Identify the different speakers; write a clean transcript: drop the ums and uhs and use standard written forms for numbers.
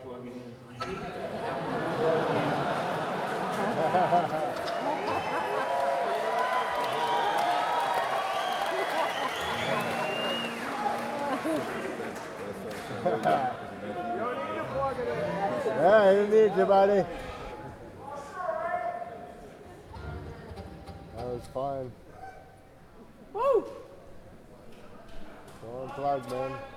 Speaker 1: Yeah, you need you, buddy. That was fun.
Speaker 2: Woo!
Speaker 1: Go unplug, man.